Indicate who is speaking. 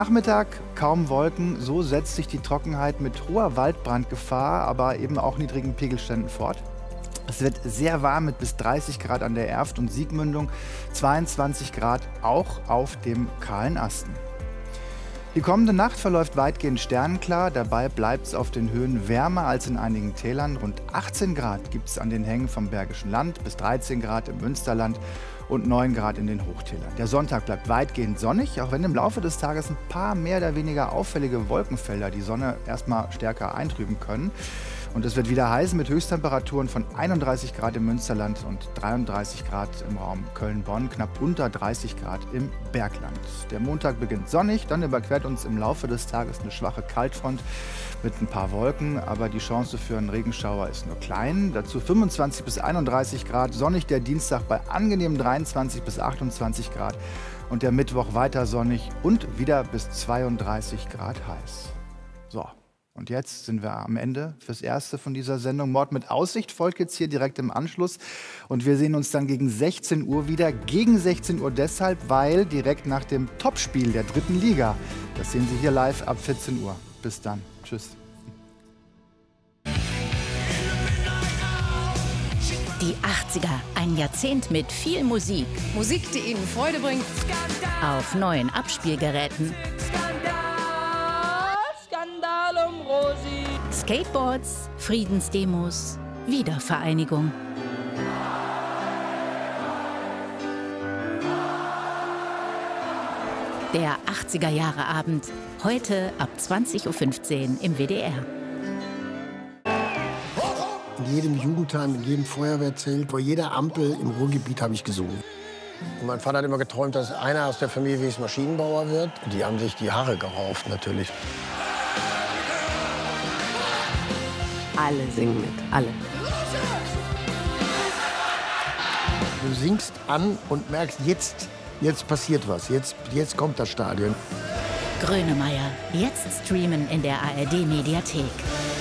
Speaker 1: Nachmittag kaum Wolken, so setzt sich die Trockenheit mit hoher Waldbrandgefahr, aber eben auch niedrigen Pegelständen fort. Es wird sehr warm mit bis 30 Grad an der Erft und Siegmündung, 22 Grad auch auf dem kahlen Asten. Die kommende Nacht verläuft weitgehend sternenklar, dabei bleibt es auf den Höhen wärmer als in einigen Tälern. Rund 18 Grad gibt es an den Hängen vom Bergischen Land, bis 13 Grad im Münsterland und 9 Grad in den Hochtälern. Der Sonntag bleibt weitgehend sonnig, auch wenn im Laufe des Tages ein paar mehr oder weniger auffällige Wolkenfelder die Sonne erstmal stärker eintrüben können. Und es wird wieder heiß mit Höchsttemperaturen von 31 Grad im Münsterland und 33 Grad im Raum Köln-Bonn, knapp unter 30 Grad im Bergland. Der Montag beginnt sonnig, dann überquert uns im Laufe des Tages eine schwache Kaltfront mit ein paar Wolken, aber die Chance für einen Regenschauer ist nur klein. Dazu 25 bis 31 Grad, sonnig der Dienstag bei angenehmen 23 bis 28 Grad und der Mittwoch weiter sonnig und wieder bis 32 Grad heiß. So. Und jetzt sind wir am Ende fürs Erste von dieser Sendung. Mord mit Aussicht folgt jetzt hier direkt im Anschluss. Und wir sehen uns dann gegen 16 Uhr wieder. Gegen 16 Uhr deshalb, weil direkt nach dem Topspiel der 3. Liga. Das sehen Sie hier live ab 14 Uhr. Bis dann. Tschüss.
Speaker 2: Die 80er, ein Jahrzehnt mit viel Musik.
Speaker 3: Musik, die Ihnen Freude bringt.
Speaker 2: Auf neuen Abspielgeräten. Skateboards, Friedensdemos, Wiedervereinigung. Der 80er-Jahre-Abend, heute ab 20:15 Uhr im WDR.
Speaker 4: In jedem Jugendheim, in jedem Feuerwehrzelt, vor jeder Ampel im Ruhrgebiet habe ich gesungen. Und mein Vater hat immer geträumt, dass einer aus der Familie wie Maschinenbauer wird. Die haben sich die Haare gerauft, natürlich.
Speaker 3: Alle singen mit, alle.
Speaker 4: Du singst an und merkst, jetzt passiert was, jetzt kommt das Stadion.
Speaker 2: Grönemeyer, jetzt streamen in der ARD-Mediathek.